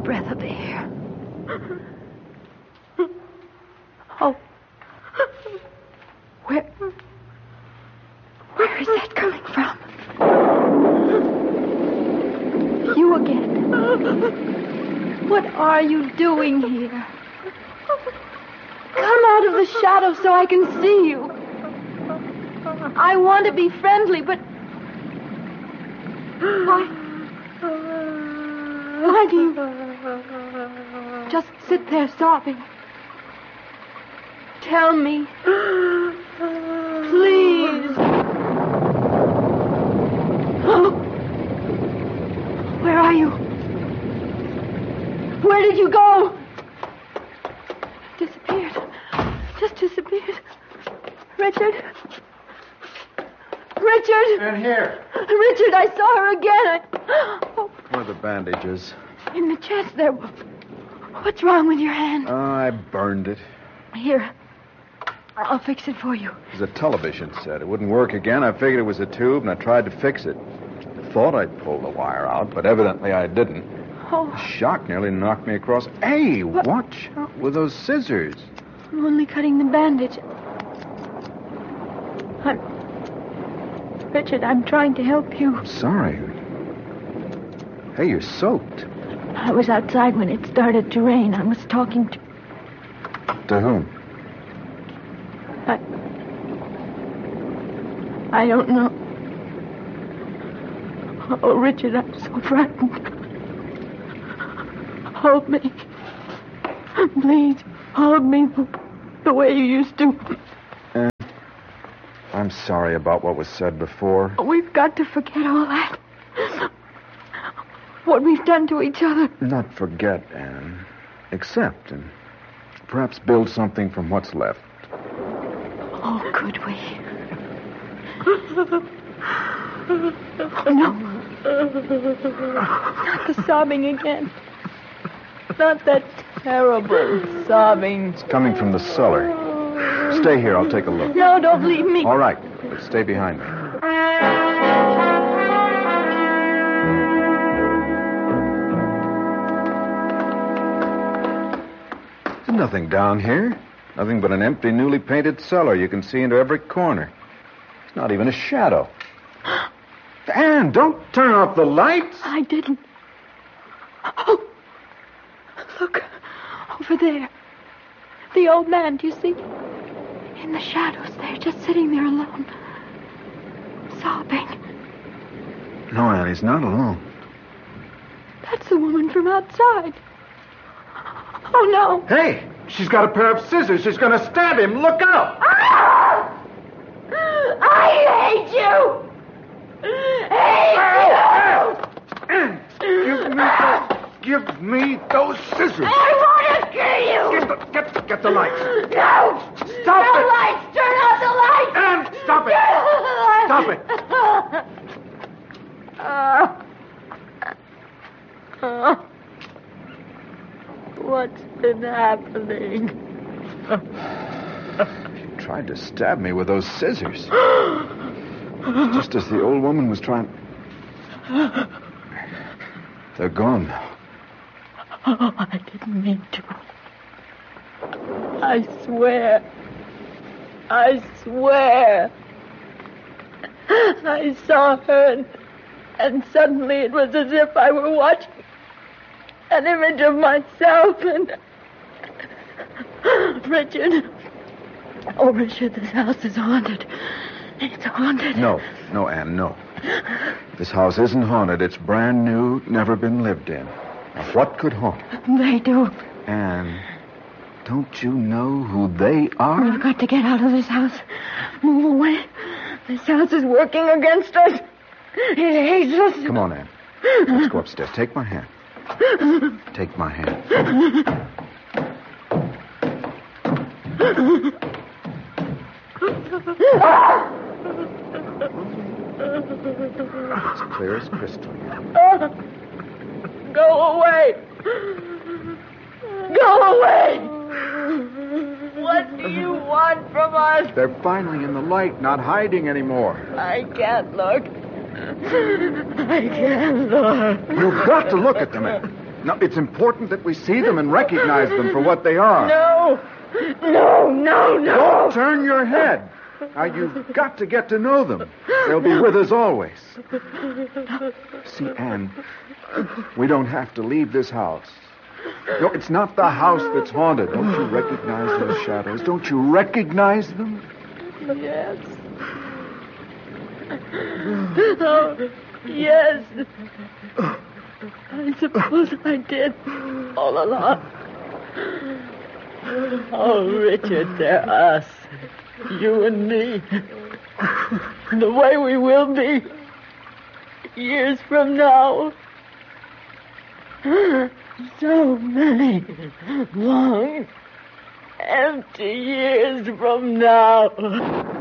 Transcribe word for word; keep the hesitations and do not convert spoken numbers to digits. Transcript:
breath of air. Oh. Where... Where is that coming from? You again. What are you doing here? Come out of the shadow so I can see you. I want to be friendly, but... Why... Why do you... just sit there sobbing? Tell me. Please. Oh. Where are you? Where did you go? Disappeared. Just disappeared. Richard. Richard. In here. Richard, I saw her again. I... Oh. Where are the bandages? In the chest there. What's wrong with your hand? Oh, I burned it. Here. I'll fix it for you. It was a television set. It wouldn't work again. I figured it was a tube, and I tried to fix it. I thought I'd pulled the wire out, but evidently I didn't. Oh. The shock nearly knocked me across. Hey, what? Watch out with those scissors. I'm only cutting the bandage. I'm... Richard, I'm trying to help you. I'm sorry. Hey, you're soaked. I was outside when it started to rain. I was talking to... To whom? I... I don't know. Oh, Richard, I'm so frightened. Hold me. Please, hold me the way you used to. Uh, I'm sorry about what was said before. We've got to forget all that. What we've done to each other. Not forget, Anne. Accept and perhaps build something from what's left. Oh, could we? No. Not the sobbing again. Not that terrible sobbing. It's coming from the cellar. Stay here. I'll take a look. No, don't leave me. All right, but stay behind me. There's nothing down here. Nothing but an empty, newly painted cellar. You can see into every corner. There's not even a shadow. Anne, don't turn off the lights. I didn't. Oh, look. Over there. The old man, do you see? In the shadows there, just sitting there alone. Sobbing. No, Anne, he's not alone. That's the woman from outside. Oh, no. Hey, she's got a pair of scissors. She's going to stab him. Look out. Ah! I hate you. Hate you. Give me, give me those scissors. I want to kill you. Get the, get, get the lights. No. Stop no it. lights. Turn off the lights. Anne, stop it. Stop it. Uh, uh, what's been happening? She tried to stab me with those scissors. Just as the old woman was trying... They're gone now. Oh, I didn't mean to. I swear. I swear. I saw her, and, and suddenly it was as if I were watching an image of myself, and... Richard. Oh, Richard, this house is haunted. It's haunted. No, no, Anne, no. This house isn't haunted. It's brand new, never been lived in. Now, what could haunt it? They do. Anne, don't you know who they are? We've got to get out of this house. Move away. This house is working against us. It hates us. Come on, Anne. Let's go upstairs. Take my hand. Take my hand. It's clear as crystal. Go away. Go away. What do you want from us? They're finally in the light, not hiding anymore. I can't look. I can't look. You've got to look at them, Anne. No, it's important that we see them and recognize them for what they are. No. No, no, no. Don't turn your head. Now, you've got to get to know them. They'll be with us always. See, Anne, we don't have to leave this house. No, it's not the house that's haunted. Don't you recognize those shadows? Don't you recognize them? Yes. Oh, yes. I suppose I did all along. Oh, Richard, they're us. You and me. The way we will be years from now. So many long, empty years from now.